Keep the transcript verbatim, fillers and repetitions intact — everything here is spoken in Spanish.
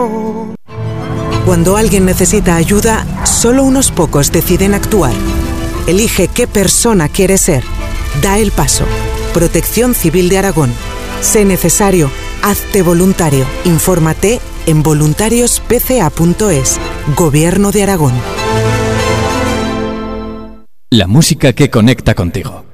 know. Cuando alguien necesita ayuda, solo unos pocos deciden actuar. Elige qué persona quieres ser. Da el paso. Protección Civil de Aragón. Sé necesario. Hazte voluntario. Infórmate en voluntarios p c a punto es. Gobierno de Aragón. La música que conecta contigo.